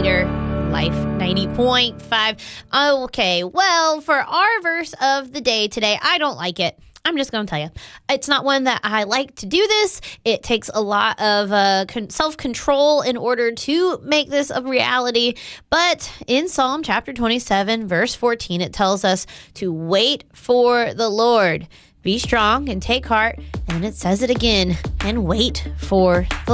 Leader Life 90.5. Okay, well, for our verse of the day today, I don't like it. I'm just going to tell you. It's not one that I like to do this. It takes a lot of self-control in order to make this a reality. But in Psalm chapter 27, verse 14, it tells us to wait for the Lord. Be strong and take heart. And it says it again, and wait for the